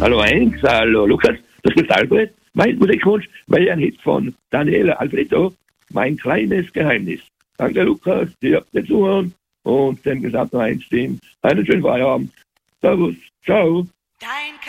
Hallo Heinz, hallo Lukas, das ist Albert. Mein Musikwunsch wäre ein Hit von Daniele Alfredo, Mein kleines Geheimnis. Danke Lukas, dir habt ihr zuhören und dem gesamten Heinz-Team einen schönen Feierabend. Servus, ciao. Dein